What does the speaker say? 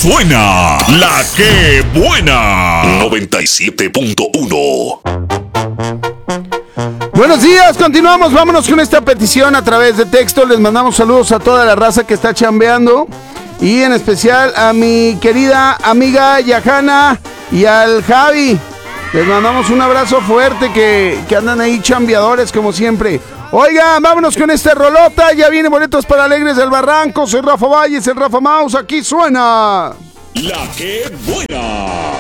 suena la que buena. 97.1. Buenos días, continuamos, vámonos con esta petición a través de texto. Les mandamos saludos a toda la raza que está chambeando y en especial a mi querida amiga Yahana y al Javi. Les mandamos un abrazo fuerte que andan ahí chambeadores como siempre. Oigan, vámonos con esta rolota. Ya viene Boletos para Alegres del Barranco. Soy Rafa Valles, el Rafa Maus. Aquí suena La que buena.